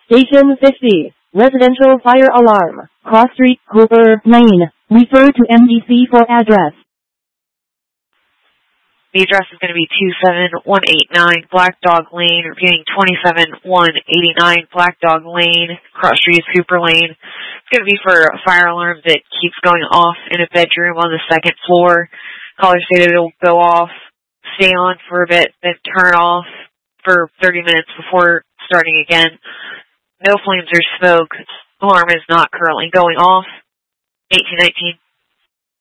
Station 50, residential fire alarm, Cross Street, Cooper Lane. Refer to MDC for address. The address is going to be 27189 Black Dog Lane, repeating 27189 Black Dog Lane, Cross Street, Cooper Lane. It's going to be for a fire alarm that keeps going off in a bedroom on the second floor. Caller stated it will go off, stay on for a bit, then turn off for 30 minutes before starting again. No flames or smoke. Alarm is not currently going off. 1819.